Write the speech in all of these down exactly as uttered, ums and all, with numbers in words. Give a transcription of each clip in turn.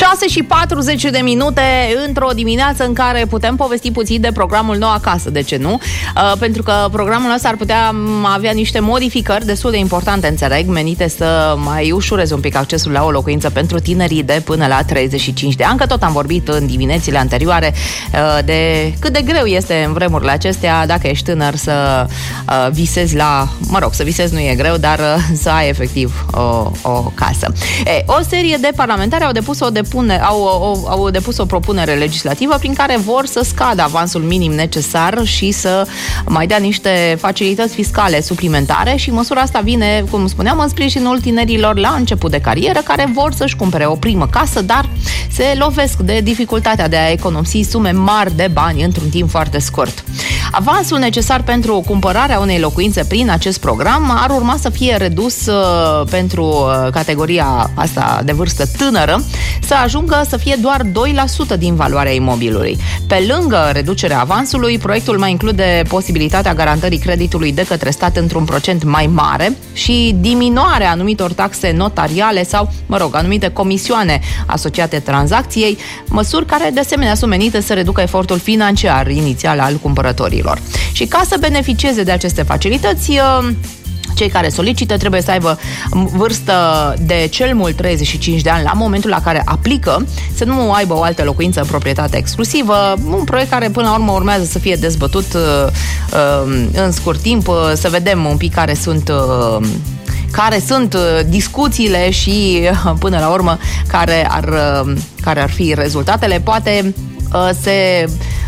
șase și patruzeci de minute într-o dimineață în care putem povesti puțin de programul Nou Acasă, de ce nu? Uh, pentru că programul ăsta ar putea avea niște modificări destul de importante, înțeleg, menite să mai ușureze un pic accesul la o locuință pentru tinerii de până la treizeci și cinci de ani, că tot am vorbit în diminețile anterioare uh, de cât de greu este în vremurile acestea, dacă ești tânăr, să uh, visezi la, mă rog, să visezi nu e greu, dar uh, să ai efectiv o, o casă. E, o serie de parlamentari au depus o, depune, au, o, au depus o propunere legislativă prin care vor să scadă avansul minim necesar și să mai dea niște facilități fiscale suplimentare și măsura asta vine, cum spuneam, în sprijinul tinerilor la început de carieră care vor să-și cumpere o primă casă, dar se lovesc de dificultatea de a economisi sume mari de bani într-un timp foarte scurt. Avansul necesar pentru cumpărarea unei locuințe prin acest program ar urma să fie redus uh, pentru uh, categoria asta de vârstă tânără, să ajungă să fie doar doi la sută din valoarea imobilului. Pe lângă reducerea avansului, proiectul mai include posibilitatea garantării creditului de către stat într-un procent mai mare și diminuarea anumitor taxe notariale sau, mă rog, anumite comisioane asociate tranzacției, măsuri care de asemenea sunt menite să reducă efortul financiar inițial al cumpărătorilor. Și ca să beneficieze de aceste facilități, cei care solicită trebuie să aibă vârstă de cel mult treizeci și cinci de ani la momentul la care aplică, să nu aibă o altă locuință în proprietate exclusivă, un proiect care până la urmă urmează să fie dezbătut uh, în scurt timp, uh, să vedem un pic care sunt uh, care sunt discuțiile și până la urmă care ar, care ar fi rezultatele. Poate uh, se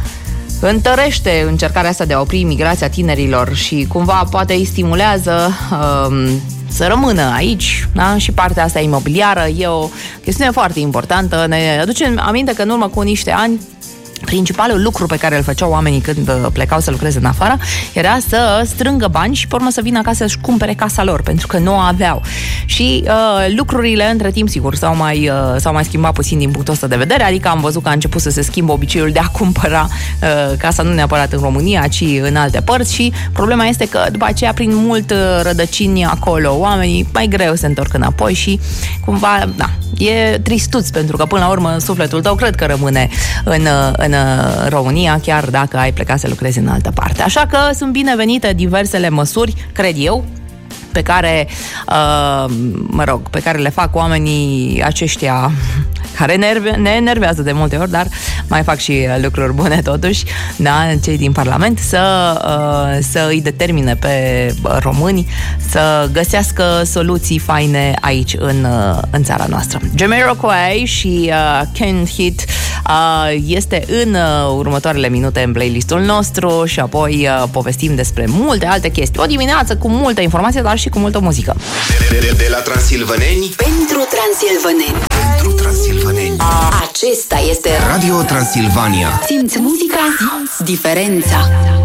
întărește încercarea asta de a opri migrația tinerilor și cumva poate îi stimulează um, să rămână aici, da? Și partea asta imobiliară e o chestiune foarte importantă. Ne aducem aminte că în urmă cu niște ani principalul lucru pe care îl făceau oamenii când plecau să lucreze în afară era să strângă bani și pe urmă să vină acasă să-și cumpere casa lor, pentru că nu o aveau. Și uh, lucrurile între timp, sigur, s-au mai, uh, s-au mai schimbat puțin din punctul ăsta de vedere, adică am văzut că a început să se schimbă obiceiul de a cumpăra uh, casa nu neapărat în România, ci în alte părți și problema este că după aceea, prin mult rădăcini acolo, oamenii mai greu se întorc înapoi și cumva, da, e tristuț, pentru că până la urmă sufletul tău cred că rămâne în, în în România, chiar dacă ai plecat să lucrezi în altă parte. Așa că sunt binevenite diversele măsuri, cred eu, pe care, uh, mă rog, pe care le fac oamenii aceștia care nerve, ne enervează de multe ori, dar mai fac și lucruri bune totuși, da, cei din Parlament, să, uh, să îi determine pe români să găsească soluții faine aici în, uh, în țara noastră. Jamiroquai și uh, Can't Hit uh, este în uh, următoarele minute în playlistul nostru și apoi uh, povestim despre multe alte chestii. O dimineață cu multă informație, dar și cu multă muzică. De, de, de la transilvaneni pentru transilvaneni. Pentru transilvaneni. Acesta este Radio Transilvania. Simți muzica, simți diferența.